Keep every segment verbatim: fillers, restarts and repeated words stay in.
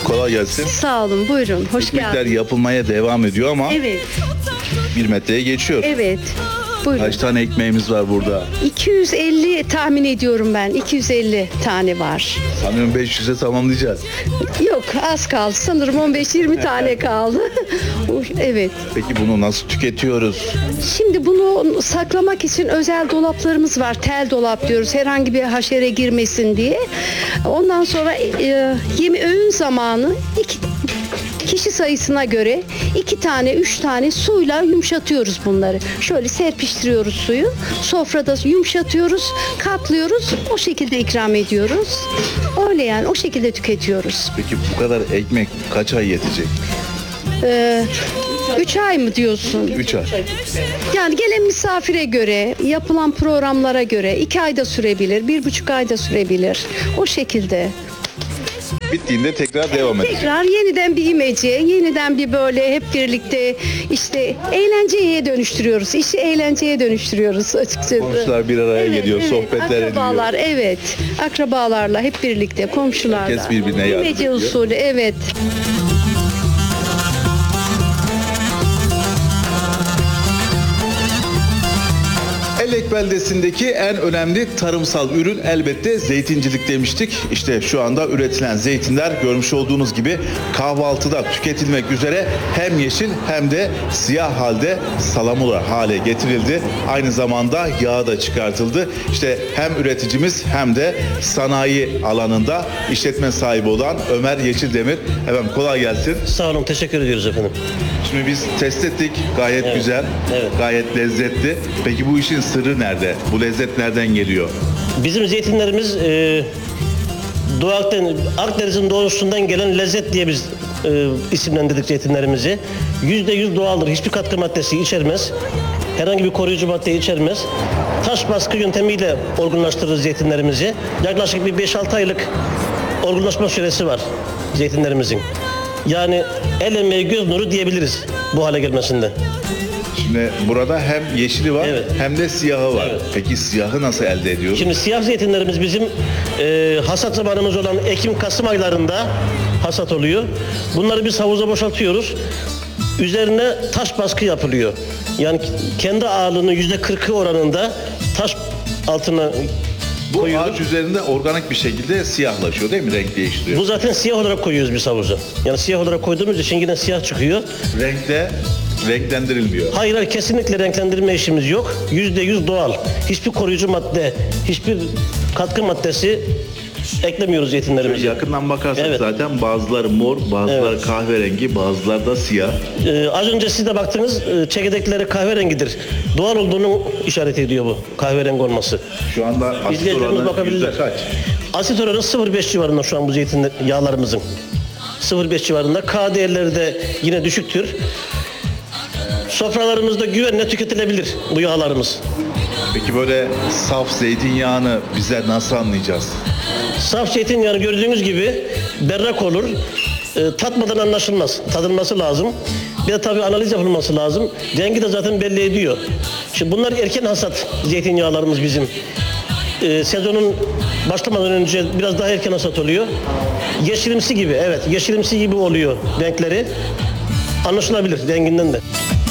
Kolay gelsin. Sağ olun, buyurun. Hoş Ekmekler geldiniz. yapılmaya devam ediyor ama Evet, bir metreye geçiyor. evet. Buyurun. Kaç tane ekmeğimiz var burada? iki yüz elli tahmin ediyorum ben. iki yüz elli tane var. Sanıyorum beş yüze tamamlayacağız. Yok, az kaldı. Sanırım on beş yirmi tane kaldı. Evet. Peki bunu nasıl tüketiyoruz? Şimdi bunu saklamak için özel dolaplarımız var. Tel dolap diyoruz. Herhangi bir haşere girmesin diye. Ondan sonra e, yemi öğün zamanı iki kişi sayısına göre iki tane, üç tane suyla yumuşatıyoruz bunları. Şöyle serpiştiriyoruz suyu. Sofrada yumuşatıyoruz, katlıyoruz. O şekilde ikram ediyoruz. Öyle yani o şekilde tüketiyoruz. Peki bu kadar ekmek kaç ay yetecek? Ee, üç ay mı diyorsun? Üç ay. Yani gelen misafire göre, yapılan programlara göre iki ayda sürebilir, bir buçuk ayda sürebilir. O şekilde. Bittiğinde tekrar devam edecek. Tekrar yeniden bir imece, yeniden bir böyle hep birlikte işte eğlenceye dönüştürüyoruz. İşi eğlenceye dönüştürüyoruz açıkçası. Komşular bir araya geliyor, sohbetler Akrabalar, ediliyor. evet. Akrabalarla hep birlikte, komşularla. Herkes birbirine yardım İmece ediyor. usulü, evet. Ellek beldesindeki en önemli tarımsal ürün elbette zeytincilik demiştik. İşte şu anda üretilen zeytinler görmüş olduğunuz gibi kahvaltıda tüketilmek üzere hem yeşil hem de siyah halde salamura hale getirildi. Aynı zamanda yağı da çıkartıldı. İşte hem üreticimiz hem de sanayi alanında işletme sahibi olan Ömer Yeşildemir. Efendim kolay gelsin. Sağ olun, teşekkür ediyoruz efendim. Şimdi biz test ettik. Gayet Evet, güzel. evet. Gayet lezzetli. Peki bu işin sırrı nerede? Bu lezzet nereden geliyor? Bizim zeytinlerimiz e, Doğu Akdeniz, Akdeniz'in doğusundan gelen lezzet diye biz e, isimlendirdik zeytinlerimizi. Yüzde yüz doğaldır. Hiçbir katkı maddesi içermez. Herhangi bir koruyucu madde içermez. Taş baskı yöntemiyle olgunlaştırırız zeytinlerimizi. Yaklaşık bir beş altı aylık olgunlaşma süresi var zeytinlerimizin. Yani el emeği göz nuru diyebiliriz bu hale gelmesinde. Şimdi burada hem yeşili var Evet. hem de siyahı var. Evet. Peki siyahı nasıl elde ediyoruz? Şimdi siyah zeytinlerimiz bizim e, hasat zamanımız olan Ekim-Kasım aylarında hasat oluyor. Bunları biz havuza boşaltıyoruz. Üzerine taş baskı yapılıyor. Yani kendi ağırlığının yüzde kırkı oranında taş altına Bu koyuyoruz. ağaç üzerinde organik bir şekilde siyahlaşıyor değil mi? Renk değiştiriyor. Bu zaten siyah olarak koyuyoruz biz havuza. Yani siyah olarak koyduğumuz için yine siyah çıkıyor. Renkte renklendirilmiyor. Hayır, hayır, kesinlikle renklendirme işimiz yok. Yüzde yüz doğal. Hiçbir koruyucu madde, hiçbir katkı maddesi eklemiyoruz zeytinlerimize. Yakından bakarsak Evet. zaten bazıları mor, bazıları Evet. kahverengi, bazıları da siyah. Ee, az önce siz de baktınız, e, çekirdekleri kahverengidir. Doğal olduğunu işaret ediyor bu kahverengi olması. Şu anda asit İzleyicilerimiz oranı bakabilirler. yüzde kaç? Asit oranı sıfır virgül beş civarında şu an bu zeytin yağlarımızın. sıfır virgül beş civarında. K değerleri de yine düşüktür. Sofralarımızda güvenle tüketilebilir bu yağlarımız. Peki böyle saf zeytinyağını bizler nasıl anlayacağız? Saf zeytinyağını gördüğünüz gibi berrak olur. E, tatmadan anlaşılmaz. Tadılması lazım. Bir de tabii analiz yapılması lazım. Rengi de zaten belli ediyor. Şimdi bunlar erken hasat zeytinyağlarımız bizim. E, sezonun başlamadan önce biraz daha erken hasat oluyor. Yeşilimsi gibi, evet, yeşilimsi gibi oluyor renkleri. Anlaşılabilir renginden de.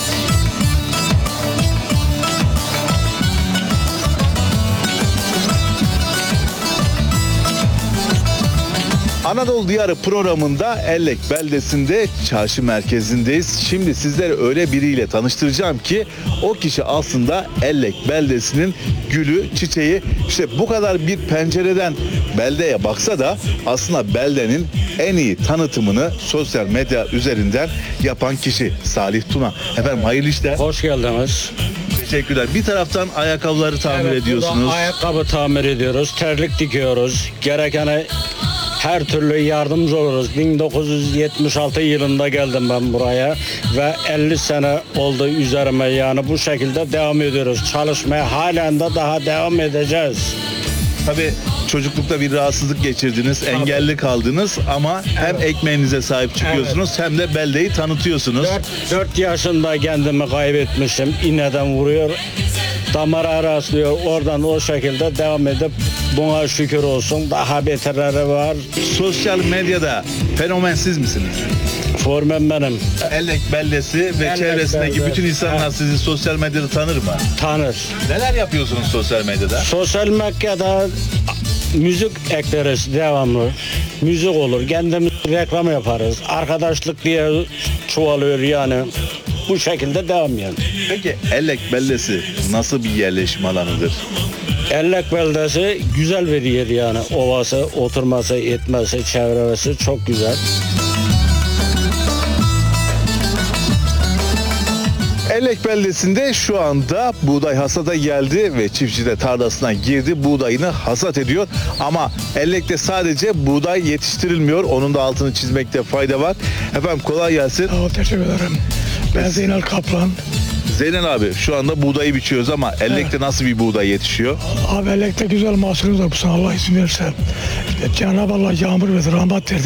Anadolu Diyarı programında Ellek beldesinde çarşı merkezindeyiz. Şimdi sizleri öyle biriyle tanıştıracağım ki o kişi aslında Ellek beldesinin gülü, çiçeği. İşte bu kadar bir pencereden beldeye baksa da aslında beldenin en iyi tanıtımını sosyal medya üzerinden yapan kişi Salih Tuna. Efendim hayırlı işler. Hoş geldiniz. Teşekkürler. Bir taraftan ayakkabıları tamir Evet, ediyorsunuz. burada ayakkabı tamir ediyoruz, terlik dikiyoruz. Gerekene her türlü yardımcı oluruz. bin dokuz yüz yetmiş altı yılında geldim ben buraya ve elli sene oldu üzerime, yani bu şekilde devam ediyoruz. Çalışmaya halen de daha devam edeceğiz. Tabii çocuklukta bir rahatsızlık geçirdiniz, engelli kaldınız ama hem ekmeğinize sahip çıkıyorsunuz hem de beldeyi tanıtıyorsunuz. dört yaşında kendimi kaybetmişim. İğneden vuruyor. Damara rastlıyor. Oradan o şekilde devam edip buna şükür olsun. Daha beterleri var. Sosyal medyada fenomensiz misiniz? Formen benim. Ellek beldesi ve Ellek çevresindeki beldesi. bütün insanlar Ha. sizi sosyal medyada tanır mı? Tanır. Neler yapıyorsunuz sosyal medyada? Sosyal medyada müzik ekleriz devamlı. Müzik olur. Kendimiz reklam yaparız. Arkadaşlık diye çoğalıyor yani. Bu şekilde devam yani. Peki Ellek beldesi nasıl bir yerleşim alanıdır? Ellek beldesi güzel bir yer yani. Ovası, oturması, etmesi, çevresi çok güzel. Ellek beldesinde şu anda buğday hasada geldi ve çiftçi de tarlasına girdi, buğdayını hasat ediyor. Ama Ellek'te sadece buğday yetiştirilmiyor, onun da altını çizmekte fayda var. Efendim kolay gelsin. Sağ ol, teşekkür ederim. Ben Zeynel Kaplan. Zeynel abi şu anda buğdayı biçiyoruz ama Ellek'te nasıl bir buğday yetişiyor? Abi Ellek'te güzel mahsulümüz var bu sene Allah izin verirse. Cenab-ı Allah yağmur verdi, rahmet verdi.